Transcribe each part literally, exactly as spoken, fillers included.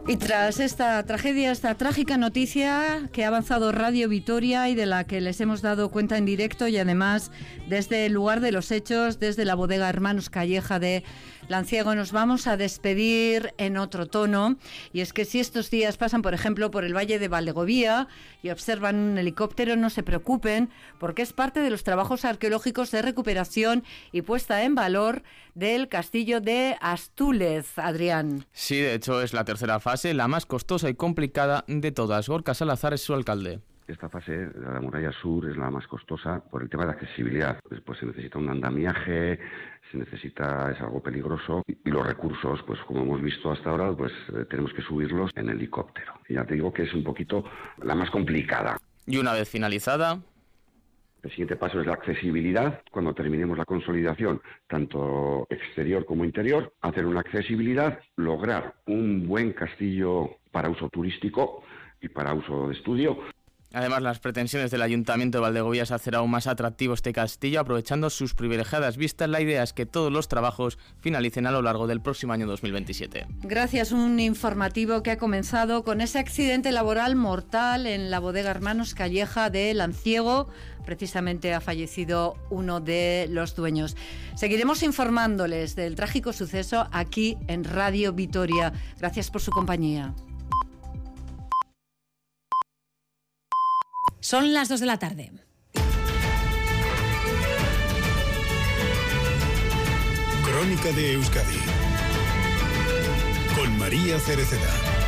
Y tras esta tragedia, esta trágica noticia que ha avanzado Radio Vitoria y de la que les hemos dado cuenta en directo y además desde el lugar de los hechos, desde la bodega Hermanos Calleja de Lanciego, nos vamos a despedir en otro tono. Y es que si estos días pasan, por ejemplo, por el Valle de Valdegovía y observan un helicóptero, no se preocupen, porque es parte de los trabajos arqueológicos de recuperación y puesta en valor del castillo de Astúlez, Adrián. Sí, de hecho es la tercera fase, la más costosa y complicada de todas. Gorka Salazar es su alcalde. Esta fase, la muralla sur, es la más costosa por el tema de accesibilidad. Después se necesita un andamiaje, se necesita, es algo peligroso, y los recursos, pues como hemos visto hasta ahora, pues eh, tenemos que subirlos en helicóptero. Y ya te digo que es un poquito la más complicada. Y una vez finalizada, el siguiente paso es la accesibilidad. Cuando terminemos la consolidación, tanto exterior como interior, hacer una accesibilidad, lograr un buen castillo para uso turístico y para uso de estudio. Además, las pretensiones del Ayuntamiento de Valdegovía es hacer aún más atractivo este castillo, aprovechando sus privilegiadas vistas. La idea es que todos los trabajos finalicen a lo largo del próximo año dos mil veintisiete. Gracias, un informativo que ha comenzado con ese accidente laboral mortal en la bodega Hermanos Calleja de Lanciego. Precisamente ha fallecido uno de los dueños. Seguiremos informándoles del trágico suceso aquí en Radio Vitoria. Gracias por su compañía. Son las dos de la tarde. Crónica de Euskadi con María Cereceda.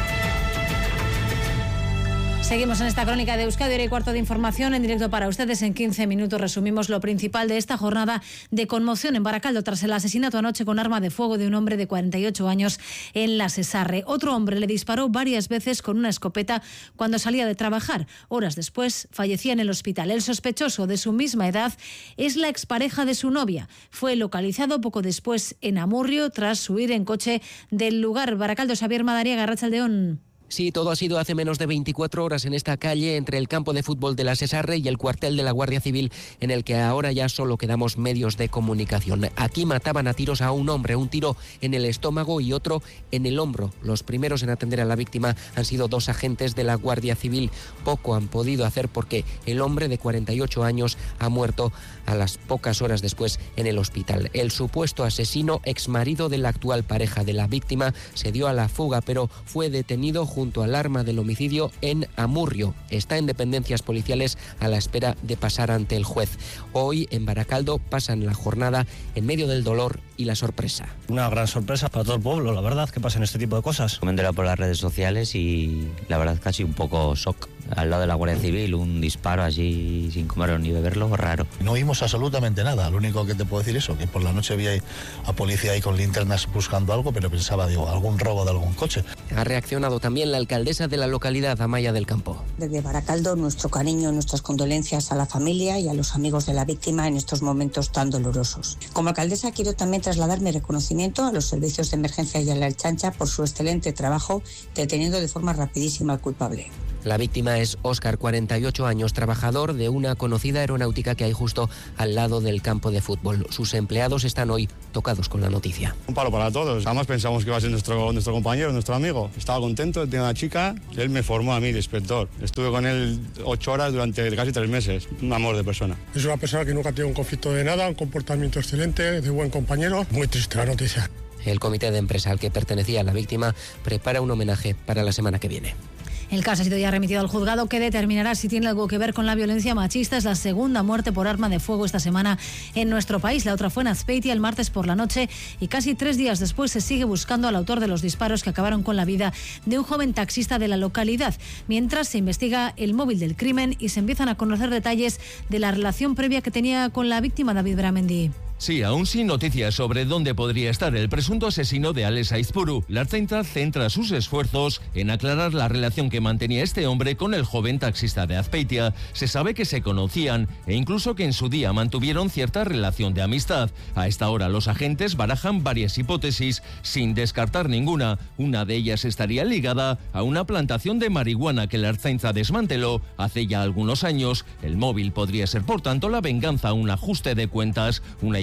Seguimos en esta crónica de Euskadi, hora y cuarto de información en directo para ustedes. En quince minutos resumimos lo principal de esta jornada de conmoción en Baracaldo tras el asesinato anoche con arma de fuego de un hombre de cuarenta y ocho años en La Sesarre. Otro hombre le disparó varias veces con una escopeta cuando salía de trabajar. Horas después fallecía en el hospital. El sospechoso, de su misma edad, es la expareja de su novia. Fue localizado poco después en Amurrio tras huir en coche del lugar. Baracaldo, Xavier Madariaga, Arratsaldeon. Sí, todo ha sido hace menos de veinticuatro horas en esta calle entre el campo de fútbol de La Sesarre y el cuartel de la Guardia Civil, en el que ahora ya solo quedamos medios de comunicación. Aquí mataban a tiros a un hombre, un tiro en el estómago y otro en el hombro. Los primeros en atender a la víctima han sido dos agentes de la Guardia Civil. Poco han podido hacer porque el hombre de cuarenta y ocho años ha muerto a las pocas horas después en el hospital. El supuesto asesino, exmarido de la actual pareja de la víctima, se dio a la fuga, pero fue detenido junto al arma del homicidio en Amurrio. Está en dependencias policiales a la espera de pasar ante el juez. Hoy en Baracaldo pasan la jornada en medio del dolor y la sorpresa. Una gran sorpresa para todo el pueblo, la verdad, que pasen este tipo de cosas. Me enteré por las redes sociales y la verdad casi un poco shock. Al lado de la Guardia Civil, un disparo así sin comerlo ni beberlo, raro. No vimos absolutamente nada, lo único que te puedo decir es eso, que por la noche vi a policía ahí con linternas buscando algo, pero pensaba, digo, algún robo de algún coche. Ha reaccionado también la alcaldesa de la localidad, Amaya del Campo. Desde Baracaldo, nuestro cariño, nuestras condolencias a la familia y a los amigos de la víctima en estos momentos tan dolorosos. Como alcaldesa quiero también trasladar mi reconocimiento a los servicios de emergencia y a la Ertzaintza por su excelente trabajo deteniendo de forma rapidísima al culpable. La víctima es Óscar, cuarenta y ocho años, trabajador de una conocida aeronáutica que hay justo al lado del campo de fútbol. Sus empleados están hoy tocados con la noticia. Un palo para todos. Además pensamos que iba a ser nuestro, nuestro compañero, nuestro amigo. Estaba contento, tenía una chica. Él me formó a mí de inspector. Estuve con él ocho horas durante casi tres meses. Un amor de persona. Es una persona que nunca tiene un conflicto de nada, un comportamiento excelente, de buen compañero. Muy triste la noticia. El comité de empresa al que pertenecía la víctima prepara un homenaje para la semana que viene. El caso ha sido ya remitido al juzgado, que determinará si tiene algo que ver con la violencia machista. Es la segunda muerte por arma de fuego esta semana en nuestro país. La otra fue en Azpeitia el martes por la noche y casi tres días después se sigue buscando al autor de los disparos que acabaron con la vida de un joven taxista de la localidad. Mientras se investiga el móvil del crimen y se empiezan a conocer detalles de la relación previa que tenía con la víctima, David Bramendi. Sí, aún sin noticias sobre dónde podría estar el presunto asesino de Ales Aizpuru, la Ertzaintza centra sus esfuerzos en aclarar la relación que mantenía este hombre con el joven taxista de Azpeitia. Se sabe que se conocían e incluso que en su día mantuvieron cierta relación de amistad. A esta hora los agentes barajan varias hipótesis sin descartar ninguna. Una de ellas estaría ligada a una plantación de marihuana que la Ertzaintza desmanteló hace ya algunos años. El móvil podría ser, por tanto, la venganza, un ajuste de cuentas, una hipótesis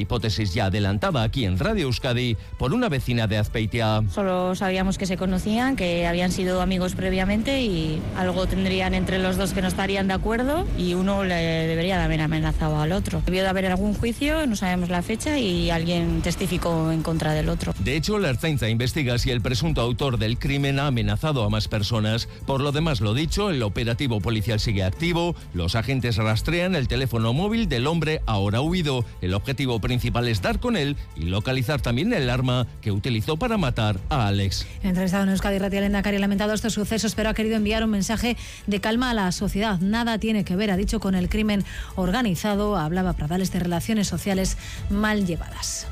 hipótesis ya adelantada aquí en Radio Euskadi por una vecina de Azpeitia. Solo sabíamos que se conocían, que habían sido amigos previamente y algo tendrían entre los dos que no estarían de acuerdo y uno le debería de haber amenazado al otro. Debió de haber algún juicio, no sabemos la fecha y alguien testificó en contra del otro. De hecho, la Ertzaintza investiga si el presunto autor del crimen ha amenazado a más personas. Por lo demás, lo dicho, el operativo policial sigue activo, los agentes rastrean el teléfono móvil del hombre ahora huido. El objetivo principal es dar con él y localizar también el arma que utilizó para matar a Alex. Entrevistado en Euskadi Ratia, el Lehendakari ha lamentado estos sucesos, pero ha querido enviar un mensaje de calma a la sociedad. Nada tiene que ver, ha dicho, con el crimen organizado. Hablaba Pradales de relaciones sociales mal llevadas.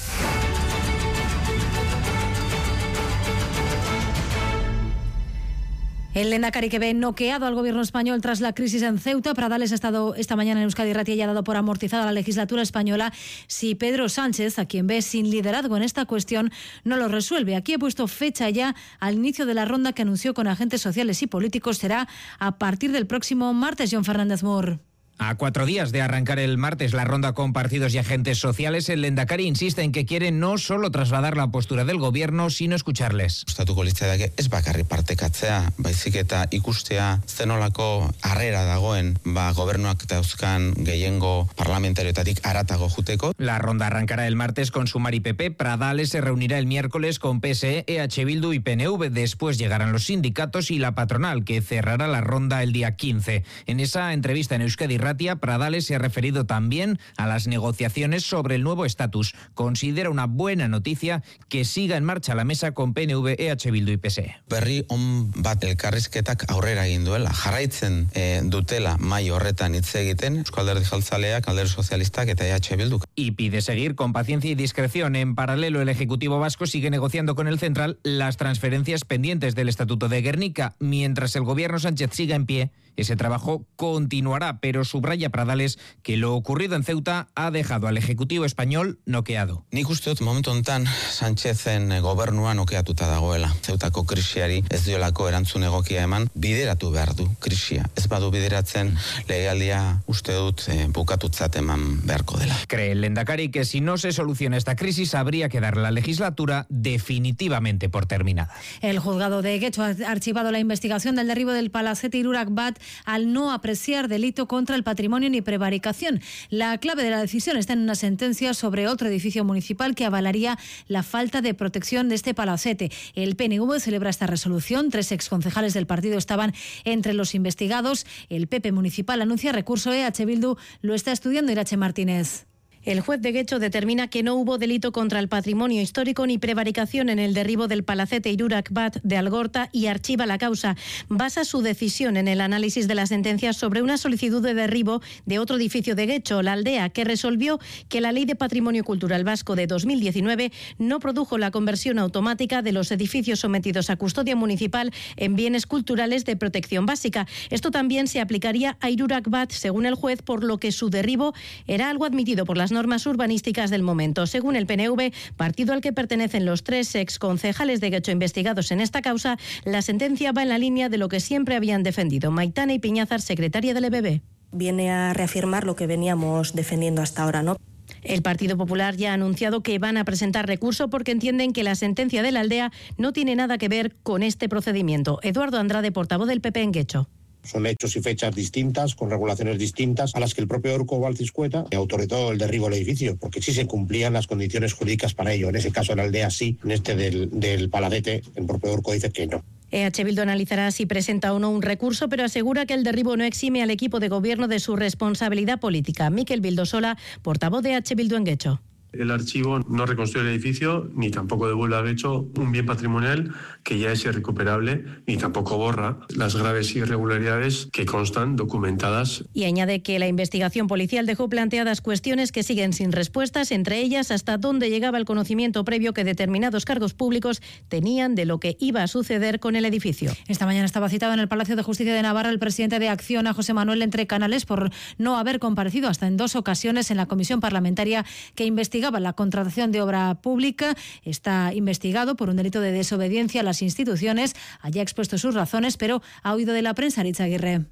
El Lehendakari que ve noqueado al gobierno español tras la crisis en Ceuta. Pradales ha estado esta mañana en Euskadi Ratia y ha dado por amortizada la legislatura española si Pedro Sánchez, a quien ve sin liderazgo en esta cuestión, no lo resuelve. Aquí he puesto fecha ya al inicio de la ronda que anunció con agentes sociales y políticos. Será a partir del próximo martes. John Fernández Moore. A cuatro días de arrancar el martes la ronda con partidos y agentes sociales, el Lehendakari insiste en que quiere no solo trasladar la postura del gobierno, sino escucharles. Gustatuko litzaidake ez bakarri partekatzea, baizik eta ikustea zenolako harrera dagoen ba gobernuak dauzkan gehiengo parlamentarioetatik haratago juteko. La ronda arrancará el martes con Sumar y P P. Pradales se reunirá el miércoles con P S E, E H Bildu y P N V. Después llegarán los sindicatos y la patronal, que cerrará la ronda el día quince. En esa entrevista en Euskadi Ratia, Pradales se ha referido también a las negociaciones sobre el nuevo estatus. Considera una buena noticia que siga en marcha la mesa con P N V, E H Bildu y P S E. Berri on bat elkarrizketak aurrera egin duela, jarraitzen e, dutela mai horretan hitz egiten Eusko Alderdi Jeltzaleak, Alderdi Sozialistak eta E H Bildu. Y pide seguir con paciencia y discreción. En paralelo, el Ejecutivo vasco sigue negociando con el Central las transferencias pendientes del Estatuto de Gernika. Mientras el gobierno Sánchez siga en pie, ese trabajo continuará, pero subraya Pradales que lo ocurrido en Ceuta ha dejado al Ejecutivo español noqueado. Nik uste dut momentu honetan Sánchezen gobernua nokeatuta dagoela. Zeutako krisiari ez diolako erantzun egokia eman, bideratu behar du krisia. Ez badu bideratzen legealdia uste dut eh, bukatutzat eman beharko dela. Cree el Lehendakari que si no se soluciona esta crisis habría que dar la legislatura definitivamente por terminada. El juzgado de Guecho ha archivado la investigación del derribo del palacete Irurak Bat al no apreciar delito contra el patrimonio ni prevaricación. La clave de la decisión está en una sentencia sobre otro edificio municipal que avalaría la falta de protección de este palacete. El P N V celebra esta resolución. Tres exconcejales del partido estaban entre los investigados. El P P municipal anuncia recurso. E H Bildu lo está estudiando. Irache Martínez. El juez de Guecho determina que no hubo delito contra el patrimonio histórico ni prevaricación en el derribo del palacete Irurak Bat de Algorta y archiva la causa. Basa su decisión en el análisis de la sentencia sobre una solicitud de derribo de otro edificio de Guecho, La Aldea, que resolvió que la Ley de Patrimonio Cultural Vasco de dos mil diecinueve no produjo la conversión automática de los edificios sometidos a custodia municipal en bienes culturales de protección básica. Esto también se aplicaría a Irurak Bat, según el juez, por lo que su derribo era algo admitido por las normas urbanísticas del momento. Según el P N V, partido al que pertenecen los tres exconcejales de Guecho investigados en esta causa, la sentencia va en la línea de lo que siempre habían defendido. Maitane Ipiñazar, secretaria del E B B. Viene a reafirmar lo que veníamos defendiendo hasta ahora, ¿no? El Partido Popular ya ha anunciado que van a presentar recurso porque entienden que la sentencia de La Aldea no tiene nada que ver con este procedimiento. Eduardo Andrade, portavoz del P P en Guecho. Son hechos y fechas distintas, con regulaciones distintas, a las que el propio Urco Valciscueta autorizó el derribo del edificio, porque sí se cumplían las condiciones jurídicas para ello. En ese caso, en la Aldea sí, en este del, del palacete, el propio Urco dice que no. E H Bildu analizará si presenta o no un recurso, pero asegura que el derribo no exime al equipo de gobierno de su responsabilidad política. Mikel Bildosola, portavoz de E H Bildu en Guecho. El archivo no reconstruye el edificio ni tampoco devuelve a Guecho un bien patrimonial que ya es irrecuperable, ni tampoco borra las graves irregularidades que constan documentadas. Y añade que la investigación policial dejó planteadas cuestiones que siguen sin respuestas, entre ellas hasta dónde llegaba el conocimiento previo que determinados cargos públicos tenían de lo que iba a suceder con el edificio. Esta mañana estaba citado en el Palacio de Justicia de Navarra el presidente de Acción, a José Manuel Entrecanales, por no haber comparecido hasta en dos ocasiones en la comisión parlamentaria que investiga la contratación de obra pública. Está investigado por un delito de desobediencia a las instituciones. Allí ha expuesto sus razones, pero ha huido de la prensa. Aritz Aguirre.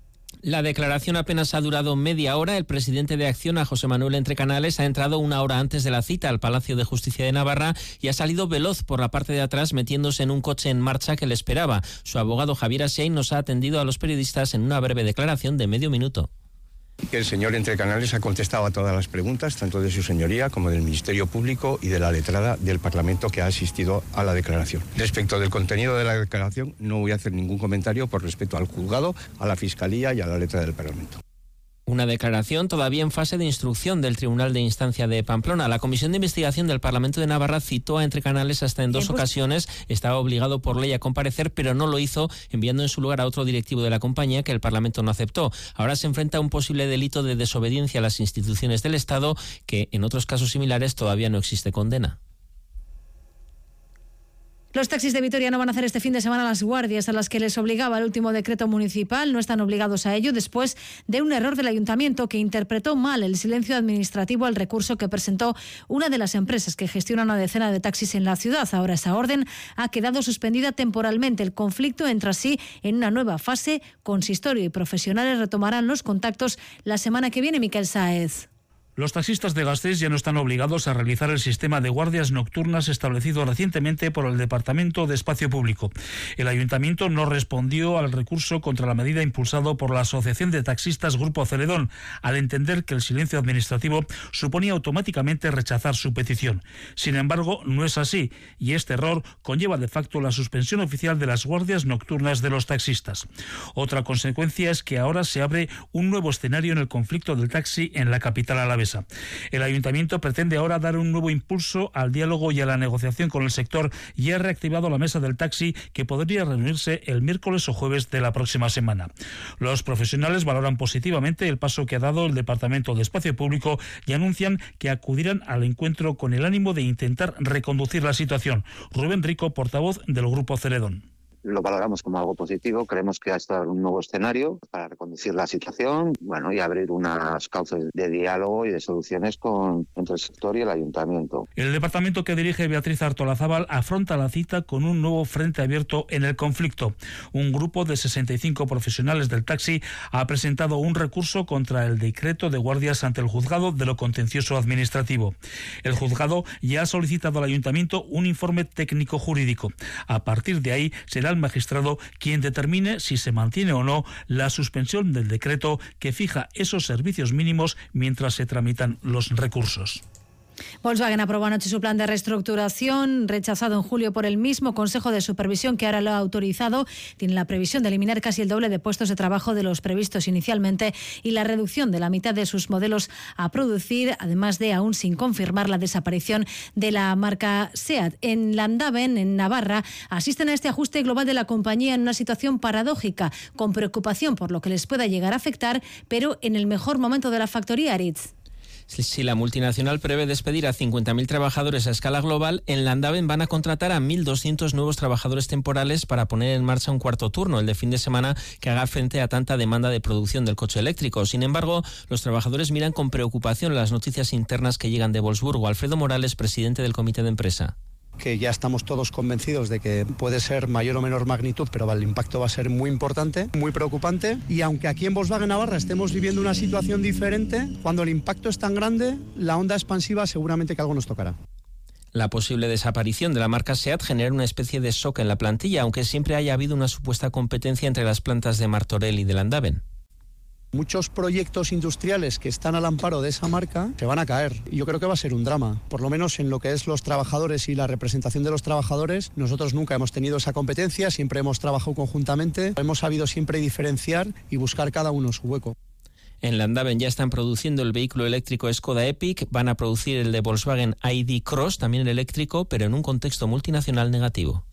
La declaración apenas ha durado media hora. El presidente de Acciona, José Manuel Entrecanales, ha entrado una hora antes de la cita al Palacio de Justicia de Navarra y ha salido veloz por la parte de atrás metiéndose en un coche en marcha que le esperaba. Su abogado Javier Asiain nos ha atendido a los periodistas en una breve declaración de medio minuto. El señor Entrecanales ha contestado a todas las preguntas, tanto de su señoría como del Ministerio Público y de la letrada del Parlamento que ha asistido a la declaración. Respecto del contenido de la declaración, no voy a hacer ningún comentario por respeto al juzgado, a la Fiscalía y a la letra del Parlamento. Una declaración todavía en fase de instrucción del Tribunal de Instancia de Pamplona. La Comisión de Investigación del Parlamento de Navarra citó a Entrecanales hasta en dos ocasiones. Estaba obligado por ley a comparecer, pero no lo hizo, enviando en su lugar a otro directivo de la compañía que el Parlamento no aceptó. Ahora se enfrenta a un posible delito de desobediencia a las instituciones del Estado, que en otros casos similares todavía no existe condena. Los taxis de Vitoria no van a hacer este fin de semana las guardias a las que les obligaba el último decreto municipal. No están obligados a ello después de un error del ayuntamiento que interpretó mal el silencio administrativo al recurso que presentó una de las empresas que gestiona una decena de taxis en la ciudad. Ahora esa orden ha quedado suspendida temporalmente. El conflicto entra así en una nueva fase. Consistorio y profesionales retomarán los contactos la semana que viene. Miquel Sáez. Los taxistas de Gasteiz ya no están obligados a realizar el sistema de guardias nocturnas establecido recientemente por el Departamento de Espacio Público. El Ayuntamiento no respondió al recurso contra la medida impulsado por la Asociación de Taxistas Grupo Celedón, al entender que el silencio administrativo suponía automáticamente rechazar su petición. Sin embargo, no es así, y este error conlleva de facto la suspensión oficial de las guardias nocturnas de los taxistas. Otra consecuencia es que ahora se abre un nuevo escenario en el conflicto del taxi en la capital alavesa. El Ayuntamiento pretende ahora dar un nuevo impulso al diálogo y a la negociación con el sector y ha reactivado la mesa del taxi que podría reunirse el miércoles o jueves de la próxima semana. Los profesionales valoran positivamente el paso que ha dado el Departamento de Espacio Público y anuncian que acudirán al encuentro con el ánimo de intentar reconducir la situación. Rubén Rico, portavoz del Grupo Celedón. Lo valoramos como algo positivo, creemos que ha estado un nuevo escenario para reconducir la situación, bueno, y abrir unas cauces de diálogo y de soluciones con entre el sector y el ayuntamiento. El departamento que dirige Beatriz Artolazábal afronta la cita con un nuevo frente abierto en el conflicto. Un grupo de sesenta y cinco profesionales del taxi ha presentado un recurso contra el decreto de guardias ante el juzgado de lo contencioso administrativo. El juzgado ya ha solicitado al ayuntamiento un informe técnico jurídico. A partir de ahí será el magistrado quien determine si se mantiene o no la suspensión del decreto que fija esos servicios mínimos mientras se tramitan los recursos. Volkswagen aprobó anoche su plan de reestructuración, rechazado en julio por el mismo Consejo de Supervisión que ahora lo ha autorizado. Tiene la previsión de eliminar casi el doble de puestos de trabajo de los previstos inicialmente y la reducción de la mitad de sus modelos a producir, además de, aún sin confirmar, la desaparición de la marca SEAT. En Landaven, en Navarra, asisten a este ajuste global de la compañía en una situación paradójica, con preocupación por lo que les pueda llegar a afectar, pero en el mejor momento de la factoría, Aritz. Si la multinacional prevé despedir a cincuenta mil trabajadores a escala global, en Landaven van a contratar a mil doscientos nuevos trabajadores temporales para poner en marcha un cuarto turno, el de fin de semana, que haga frente a tanta demanda de producción del coche eléctrico. Sin embargo, los trabajadores miran con preocupación las noticias internas que llegan de Wolfsburgo. Alfredo Morales, presidente del comité de empresa. Que ya estamos todos convencidos de que puede ser mayor o menor magnitud, pero el impacto va a ser muy importante, muy preocupante, y aunque aquí en Volkswagen Navarra estemos viviendo una situación diferente, cuando el impacto es tan grande, la onda expansiva seguramente que algo nos tocará. La posible desaparición de la marca SEAT genera una especie de shock en la plantilla, aunque siempre haya habido una supuesta competencia entre las plantas de Martorell y de Landaven. Muchos proyectos industriales que están al amparo de esa marca se van a caer. Y yo creo que va a ser un drama. Por lo menos en lo que es los trabajadores y la representación de los trabajadores, nosotros nunca hemos tenido esa competencia, siempre hemos trabajado conjuntamente, hemos sabido siempre diferenciar y buscar cada uno su hueco. En Landaven ya están produciendo el vehículo eléctrico Skoda Epic, van a producir el de Volkswagen I D Cross, también el eléctrico, pero en un contexto multinacional negativo.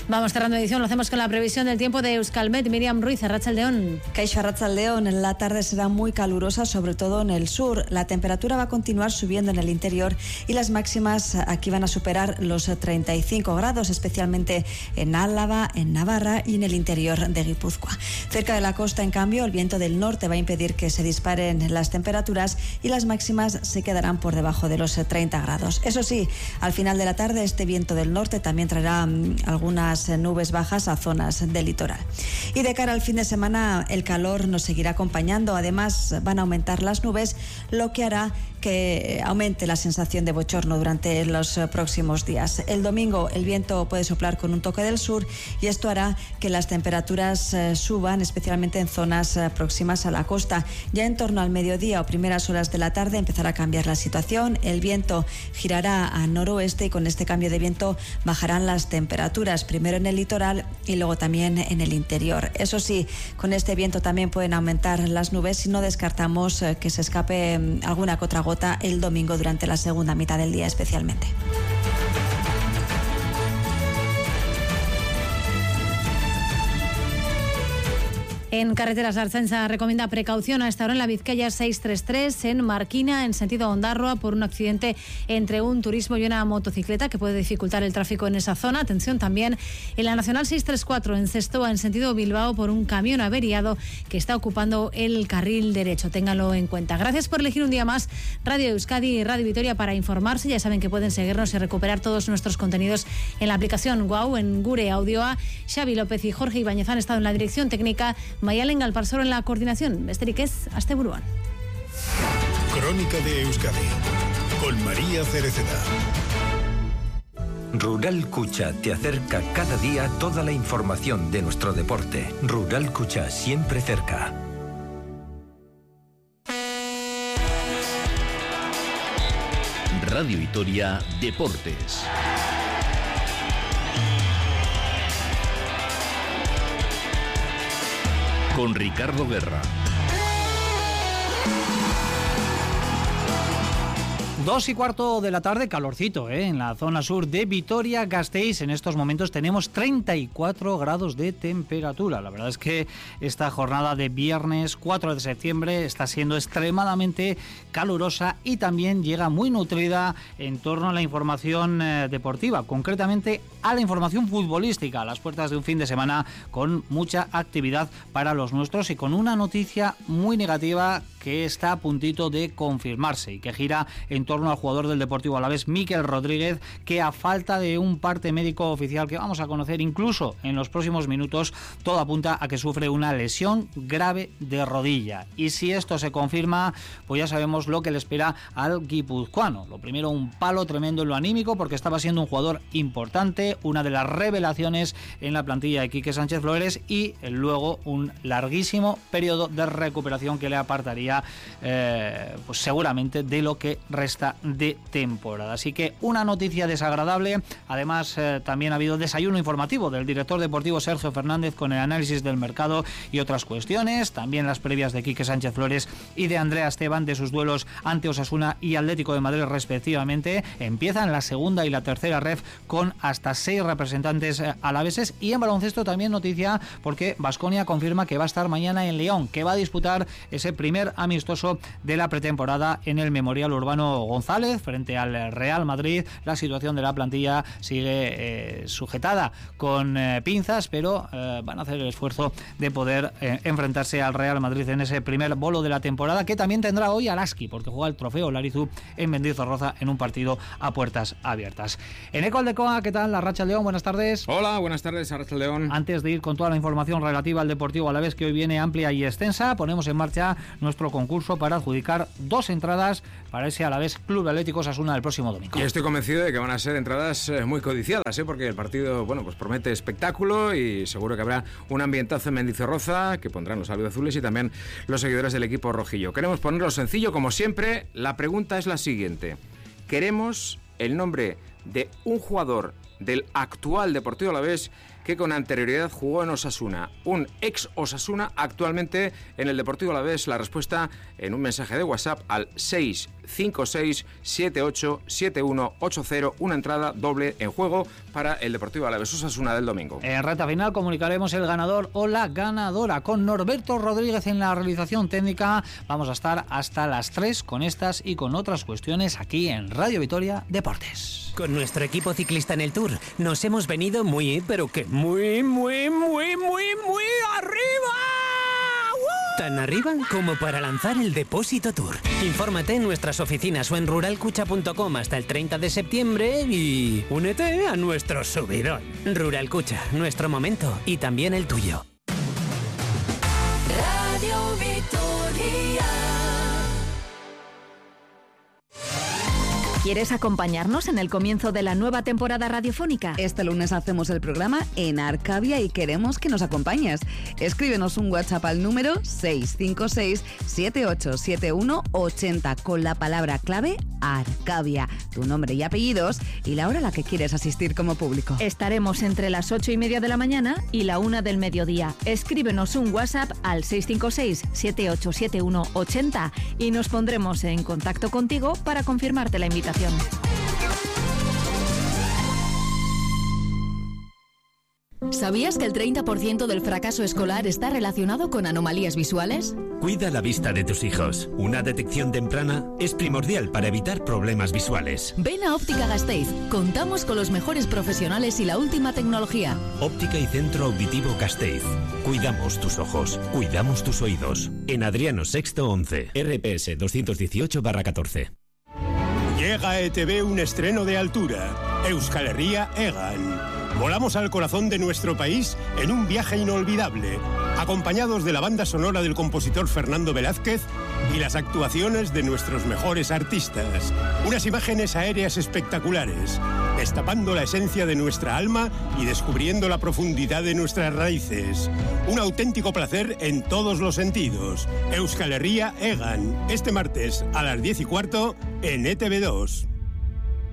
Vamos cerrando edición, lo hacemos con la previsión del tiempo de Euskalmet. Miriam Ruiz, Arratsaldeón. Caixo Arratsaldeón, en la tarde será muy calurosa, sobre todo en el sur. La temperatura va a continuar subiendo en el interior y las máximas aquí van a superar los treinta y cinco grados, especialmente en Álava, en Navarra y en el interior de Guipúzcoa. Cerca de la costa, en cambio, el viento del norte va a impedir que se disparen las temperaturas y las máximas se quedarán por debajo de los treinta grados. Eso sí, al final de la tarde este viento del norte también traerá um, algunas nubes bajas a zonas del litoral. Y de cara al fin de semana el calor nos seguirá acompañando. Además van a aumentar las nubes, lo que hará que aumente la sensación de bochorno durante los próximos días. El domingo el viento puede soplar con un toque del sur y esto hará que las temperaturas eh, suban, especialmente en zonas eh, próximas a la costa. Ya en torno al mediodía o primeras horas de la tarde empezará a cambiar la situación. El viento girará a noroeste y con este cambio de viento bajarán las temperaturas, primero en el litoral y luego también en el interior. Eso sí, con este viento también pueden aumentar las nubes y no descartamos eh, que se escape eh, alguna que otra gota el domingo durante la segunda mitad del día especialmente. En carreteras, la Ertzaintza recomienda precaución a esta hora en la Vizcaya seiscientos treinta y tres, en Marquina, en sentido Ondarroa, por un accidente entre un turismo y una motocicleta que puede dificultar el tráfico en esa zona. Atención también en la Nacional seiscientos treinta y cuatro, en Zestoa, en sentido Bilbao, por un camión averiado que está ocupando el carril derecho. Ténganlo en cuenta. Gracias por elegir un día más Radio Euskadi y Radio Vitoria para informarse. Ya saben que pueden seguirnos y recuperar todos nuestros contenidos en la aplicación Guau, en Gure Audioa. Xavi López y Jorge Ibáñez han estado en la dirección técnica, Maialen Galparsoro en la coordinación. Besterik ez, asteburuan. Crónica de Euskadi con María Cereceda. Rural Cucha te acerca cada día toda la información de nuestro deporte. Rural Cucha, siempre cerca. Radio Vitoria Deportes. Con Ricardo Guerra. Dos y cuarto de la tarde, calorcito, ¿eh? En la zona sur de Vitoria-Gasteiz. En estos momentos tenemos treinta y cuatro grados de temperatura. La verdad es que esta jornada de viernes cuatro de septiembre está siendo extremadamente calurosa y también llega muy nutrida en torno a la información eh, deportiva, concretamente a la información futbolística, a las puertas de un fin de semana con mucha actividad para los nuestros y con una noticia muy negativa que está a puntito de confirmarse y que gira en torno al jugador del Deportivo Alavés, Mikel Rodríguez, que a falta de un parte médico oficial que vamos a conocer incluso en los próximos minutos, todo apunta a que sufre una lesión grave de rodilla. Y si esto se confirma, pues ya sabemos lo que le espera al guipuzcoano. Lo primero, un palo tremendo en lo anímico, porque estaba siendo un jugador importante, una de las revelaciones en la plantilla de Quique Sánchez Flores, y luego un larguísimo periodo de recuperación que le apartaría eh, pues seguramente de lo que resta de temporada. Así que una noticia desagradable. Además eh, también ha habido desayuno informativo del director deportivo Sergio Fernández con el análisis del mercado y otras cuestiones, también las previas de Quique Sánchez Flores y de Andrea Esteban de sus duelos ante Osasuna y Atlético de Madrid respectivamente. Empiezan la segunda y la tercera ref con hasta seis representantes eh, alaveses. Y en baloncesto también noticia, porque Baskonia confirma que va a estar mañana en León, que va a disputar ese primer amistoso de la pretemporada en el Memorial Urbano González frente al Real Madrid. La situación de la plantilla sigue eh, sujetada con eh, pinzas, pero eh, van a hacer el esfuerzo de poder eh, enfrentarse al Real Madrid en ese primer bolo de la temporada, que también tendrá hoy Alaski, porque juega el trofeo Larizu en Mendizorroza en un partido a puertas abiertas. En Eco Aldecoa, ¿qué tal? Arratsaldeón, buenas tardes. Hola, buenas tardes, Arratsaldeón. Antes de ir con toda la información relativa al Deportivo Alavés, que hoy viene amplia y extensa, ponemos en marcha nuestro concurso para adjudicar dos entradas para ese Alavés Club Atlético Osasuna el próximo domingo. Y estoy convencido de que van a ser entradas muy codiciadas, ¿eh? Porque el partido, bueno, pues promete espectáculo y seguro que habrá un ambientazo en Mendizorroza que pondrán los albiazules y también los seguidores del equipo rojillo. Queremos ponerlo sencillo, como siempre. La pregunta es la siguiente: queremos el nombre de un jugador del actual Deportivo Alavés que con anterioridad jugó en Osasuna. Un ex Osasuna actualmente en el Deportivo Alavés. La respuesta en un mensaje de WhatsApp al seis cinco seis siete ocho siete uno ocho cero, una entrada doble en juego para el Deportivo Alavés Osasuna del domingo. En recta final comunicaremos el ganador o la ganadora con Norberto Rodríguez en la realización técnica. Vamos a estar hasta las tres con estas y con otras cuestiones aquí en Radio Vitoria Deportes. Con nuestro equipo ciclista en el Tour nos hemos venido muy, pero que muy, muy, muy, muy, muy arriba. Tan arriba como para lanzar el Depósito Tour. Infórmate en nuestras oficinas o en rural cucha punto com hasta el treinta de septiembre y únete a nuestro subidón. Rural Cucha, nuestro momento y también el tuyo. Radio Vitoria. ¿Quieres acompañarnos en el comienzo de la nueva temporada radiofónica? Este lunes hacemos el programa en Arcavia y queremos que nos acompañes. Escríbenos un WhatsApp al número seis cinco seis siete ocho siete uno ocho cero con la palabra clave Arcavia, tu nombre y apellidos y la hora a la que quieres asistir como público. Estaremos entre las ocho y media de la mañana y la una del mediodía. Escríbenos un WhatsApp al seis cinco seis siete ocho siete uno ocho cero y nos pondremos en contacto contigo para confirmarte la invitación. ¿Sabías que el treinta por ciento del fracaso escolar está relacionado con anomalías visuales? Cuida la vista de tus hijos. Una detección temprana es primordial para evitar problemas visuales. Ven a Óptica Gasteiz. Contamos con los mejores profesionales y la última tecnología. Óptica y Centro Auditivo Gasteiz. Cuidamos tus ojos, cuidamos tus oídos. En Adriano Sexto once, R P S doscientos dieciocho barra catorce. Llega a E T V un estreno de altura, Euskal Herria Egan. Volamos al corazón de nuestro país en un viaje inolvidable, acompañados de la banda sonora del compositor Fernando Velázquez y las actuaciones de nuestros mejores artistas. Unas imágenes aéreas espectaculares, destapando la esencia de nuestra alma y descubriendo la profundidad de nuestras raíces. Un auténtico placer en todos los sentidos. Euskal Herria Egan, este martes a las diez y cuarto en E T V dos.